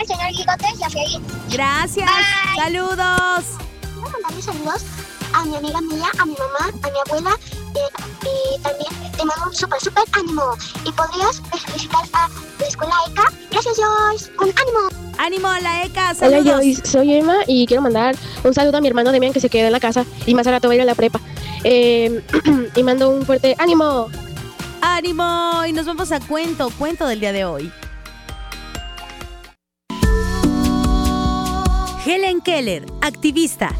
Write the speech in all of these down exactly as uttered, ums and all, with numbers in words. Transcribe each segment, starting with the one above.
El señor Gigotes y a Freddy. Gracias. Bye. Saludos. Quiero mandarle saludos a mi amiga Mía, a mi mamá, a mi abuela eh, y también te mando un súper, súper ánimo. Y podrías felicitar a la escuela E C A. Gracias, Joyce. Un ánimo. Ánimo a la E C A. Saludos. Hola, Joyce. Soy Emma y quiero mandar un saludo a mi hermano Demian, que se queda en la casa y más al rato va a ir a la prepa. Eh, y mando un fuerte ánimo. ¡Ánimo! Y nos vamos a cuento, cuento del día de hoy. Helen Keller, activista.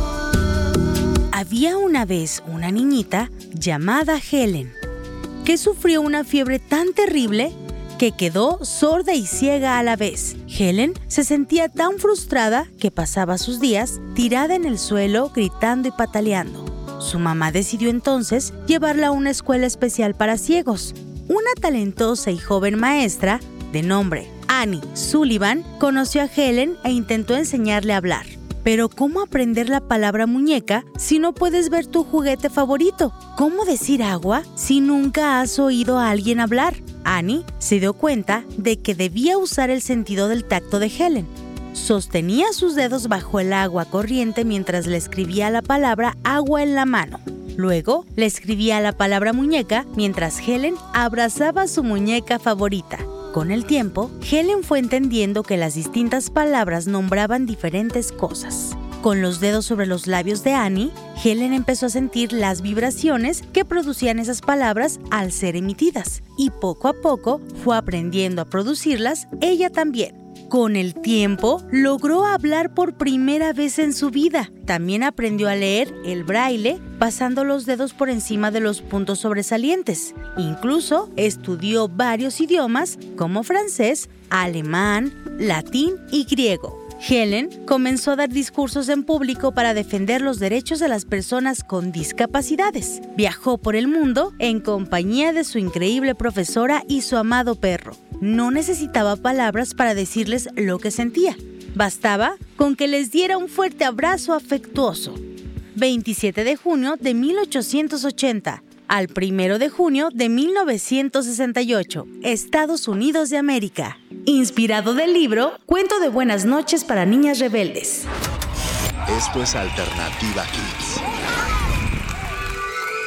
Había una vez una niñita llamada Helen que sufrió una fiebre tan terrible que quedó sorda y ciega a la vez. Helen se sentía tan frustrada que pasaba sus días tirada en el suelo gritando y pataleando. Su mamá decidió entonces llevarla a una escuela especial para ciegos. Una talentosa y joven maestra, de nombre Annie Sullivan, conoció a Helen e intentó enseñarle a hablar. Pero ¿cómo aprender la palabra muñeca si no puedes ver tu juguete favorito? ¿Cómo decir agua si nunca has oído a alguien hablar? Annie se dio cuenta de que debía usar el sentido del tacto de Helen. Sostenía sus dedos bajo el agua corriente mientras le escribía la palabra agua en la mano. Luego le escribía la palabra muñeca mientras Helen abrazaba su muñeca favorita. Con el tiempo, Helen fue entendiendo que las distintas palabras nombraban diferentes cosas. Con los dedos sobre los labios de Annie, Helen empezó a sentir las vibraciones que producían esas palabras al ser emitidas, y poco a poco fue aprendiendo a producirlas ella también. Con el tiempo, logró hablar por primera vez en su vida. También aprendió a leer el braille, pasando los dedos por encima de los puntos sobresalientes. Incluso estudió varios idiomas como francés, alemán, latín y griego. Helen comenzó a dar discursos en público para defender los derechos de las personas con discapacidades. Viajó por el mundo en compañía de su increíble profesora y su amado perro. No necesitaba palabras para decirles lo que sentía. Bastaba con que les diera un fuerte abrazo afectuoso. veintisiete de junio de mil ochocientos ochenta al primero de junio de mil novecientos sesenta y ocho, Estados Unidos de América. Inspirado del libro Cuento de Buenas Noches para Niñas Rebeldes. Esto es Alternativa Kids.